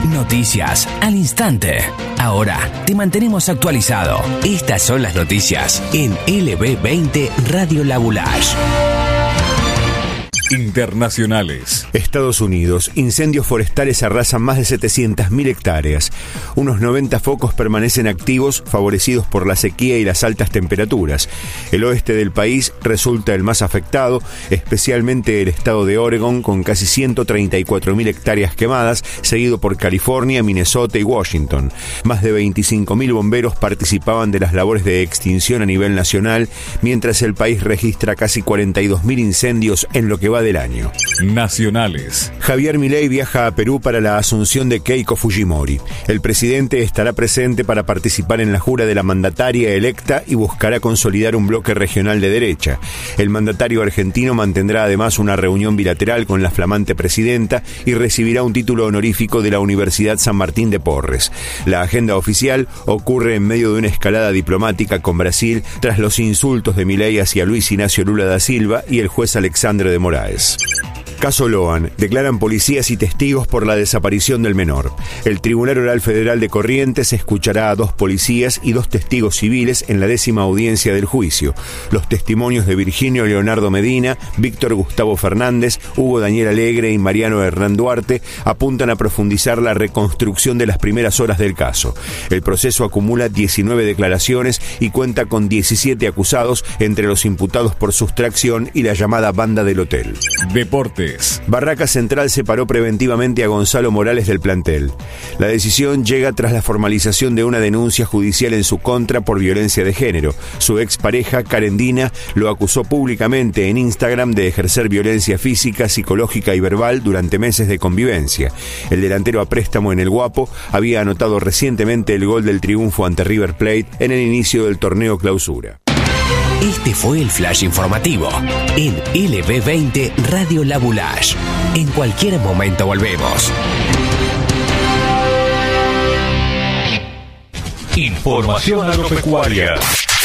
Noticias al instante. Ahora te mantenemos actualizado. Estas son las noticias en LB20 Radio La Boulage. Internacionales. Estados Unidos. Incendios forestales arrasan más de 700.000 hectáreas. Unos 90 focos permanecen activos, favorecidos por la sequía y las altas temperaturas. El oeste del país resulta el más afectado, especialmente el estado de Oregon, con casi 134.000 hectáreas quemadas, seguido por California, Minnesota y Washington. Más de 25.000 bomberos participaban de las labores de extinción a nivel nacional, mientras el país registra casi 42.000 incendios en lo que va del año. Nacionales. Javier Milei viaja a Perú para la asunción de Keiko Fujimori. El presidente estará presente para participar en la jura de la mandataria electa y buscará consolidar un bloque regional de derecha. El mandatario argentino mantendrá además una reunión bilateral con la flamante presidenta y recibirá un título honorífico de la Universidad San Martín de Porres. La agenda oficial ocurre en medio de una escalada diplomática con Brasil tras los insultos de Milei hacia Luis Ignacio Lula da Silva y el juez Alexandre de Moraes. Caso Loan. Declaran policías y testigos por la desaparición del menor. El Tribunal Oral Federal de Corrientes escuchará a 2 policías y 2 testigos civiles en la 10ª audiencia del juicio. Los testimonios de Virginio Leonardo Medina, Víctor Gustavo Fernández, Hugo Daniel Alegre y Mariano Hernán Duarte apuntan a profundizar la reconstrucción de las primeras horas del caso. El proceso acumula 19 declaraciones y cuenta con 17 acusados, entre los imputados por sustracción y la llamada banda del hotel. Deportes. Barraca Central separó preventivamente a Gonzalo Morales del plantel. La decisión llega tras la formalización de una denuncia judicial en su contra por violencia de género. Su expareja, Karen Dina, lo acusó públicamente en Instagram de ejercer violencia física, psicológica y verbal durante meses de convivencia. El delantero a préstamo en el Guapo había anotado recientemente el gol del triunfo ante River Plate en el inicio del torneo Clausura. Este fue el flash informativo en LB20 Radio La Boulage. En cualquier momento volvemos. Información agropecuaria.